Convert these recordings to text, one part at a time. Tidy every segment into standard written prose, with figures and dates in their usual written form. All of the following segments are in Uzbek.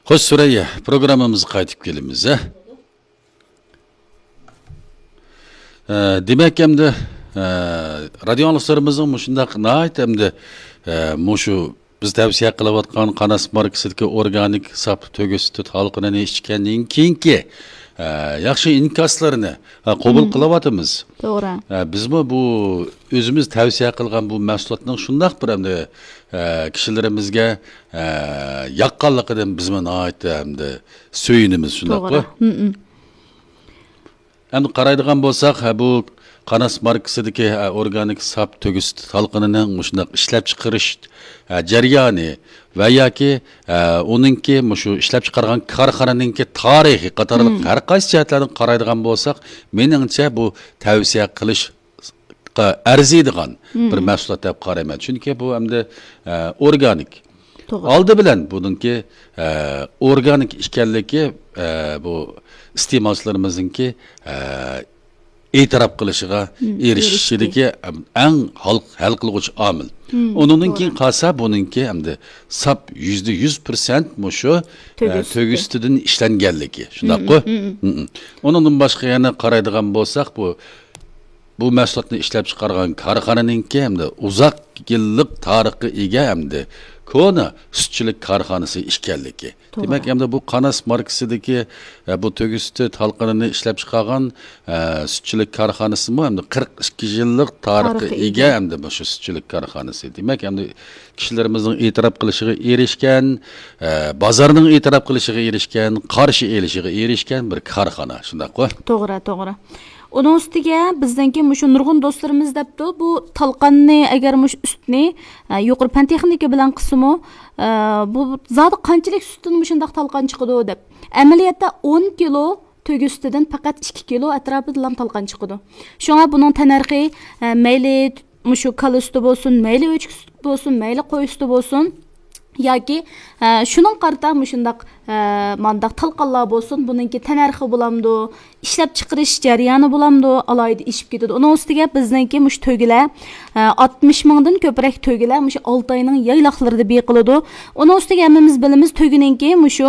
Hoş Süreyya, programımızı qaytib kelimiz. Demek hem de radyo anonslarımızın muşundaq nait hem de muşu biz tavsiye qilayotgan Qanas markasidagi organik sap tөгөs süt halkına ne içkenliğin keyinki yaxşı inkaslarını qabul qilayotimiz. Doğru. Biz mi bu özümüz tavsiye qilgan bu mahsulotning shundaq bir hamda kishilarimizga yaqqanligidan biz mi nait hamda söyünimiz shundaq ku. Endi qaraydigan bo'lsak, bu Qanas markasidagi organik sap tөгөс talqinining shundaq ishlab chiqarish jarayoni va yoki uninki shu ishlab chiqargan korxonaninki tarixi qatorliq har qaysi jihatlardan qaraydigan bo'lsak, meningcha bu tavsiya qilish arziydigan bir mahsulot deb qarayman. Chunki bu hamda organik. Aldı bilan buningki organik ekanligi bu iste'molchilarimizninki e'tirof qilishiga erishishidagi eng hal qiluvchi omil. Onundan keyin qolsa buningki hamda sap %100% mushu tөгөстүдөн ishlanganligi. Shundaq-ku? Onundan boshqa yana qaraydigan bo'lsak, bu mahsulotni ishlab chiqargan korxonaninki hamda uzoq yillik tarixga ega hamda kona sütçülük karxanası işkenligi. Demek hem de bu Qanas markasidagi bu tөгөс süt halkını işlep çıkargan sütçülük karxanası mı hem de 42 yıllık tarihi ega hem de bu sütçülük karxanası. Demek hem de kişilerimizin e'tirof qilishiga erishgan, bozorning e'tirof qilishiga erishgan, qarshi elishiga erishgan bir korxona. Shundaq-ku? To'g'ri, to'g'ri. Onun üstüge bizdenki şu nurgun dostlarımız depti bu talqanni eğer muş üstüne yuqur pen texnika bilan qismi bu zadi qanchalik sütün muşundaq talqan chiqidi deb. Amaliyatda 10 kilo tөгөстүдөн faqat 2 kilo atrofida talqan chiqidi. Şoňa bunun tanarxi meyli muşu kal üstü bolsun, meyli öçük süt bolsun, meyli qoy üstü bolsun. Yoki şunun qarta muşundaq mandaq talqanlar bolsun, buningki tanarxi bulamdı, ishlab chiqarish jarayoni bulamdı, alayda ishib ketadi. Onun ustiga bizningki mush tögülər 60 mingdan ko'proq tögülər mush 6 oyning yaylaqlarida beqiladi. Onun ustiga hammamiz bilamiz tögüninki mushu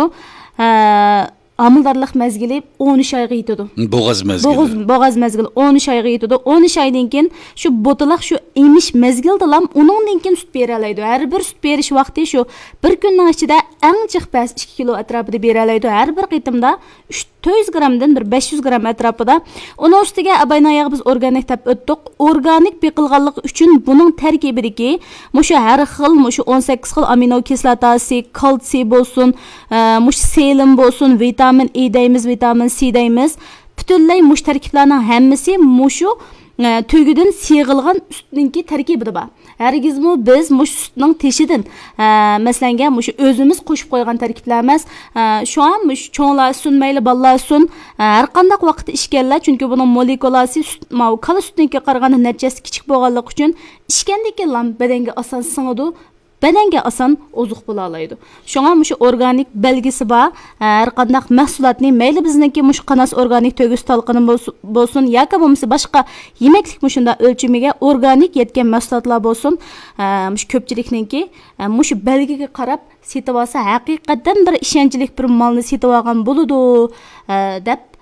amildarlıq mezgili 13 ayga yetadi. Boğaz mezgili. Boğaz mezgili 13 ayga yetadi. 13 aydan keyin şu botilaq şu emish mezgildalam uningdan keyin süt bera oladi. Har bir süt berish vaqti şu bir kunning ichida eng jiq bas 2 kilo atrofida bera oladi. Har bir qitimda 400 gramdan bir 500 gram atrofida. Onun ustiga abaynayağı biz organik deb o'tdik. Organik beqilganligi uchun buning tarkibidagi mushu har xil mushu 18 xil amino kislotasi, kalsiy bo'lsin, mush selim bo'lsin, vitamin E deymiz, vitamin C deymiz. Butunlay mush tarkiblarning hammasi mushu tögüdün siyğilgan sütninki tarkibida bor. Hergizmi biz mush sütning teshidan masalan mush özümüz qo'shib qo'ygan tarkiblar emas. Şu an mush cho'nglar sun mayli ballar sun har qanday vaqtda ishganlar, chunki buning molekulasi kala sütninki qaraganda natijasi kichik bo'lganligi uchun ishgandan keyin badanga oson singadi. Bedenge asan ozuq bo'la oladi. Şoňa şu organik belgisi bor. Har qanday mahsulotni mayli bizniki mush Qanas organik tөгөс talqini bolsun yoki bo'lmasa boshqa yemeklik mushunda o'lchimiga organik yetgan mahsulotlar bolsun. Mush ko'pchilikninki mush belgiga qarab setib olsa haqiqatan bir ishonchlik bir molni setib olgan bo'ladi deb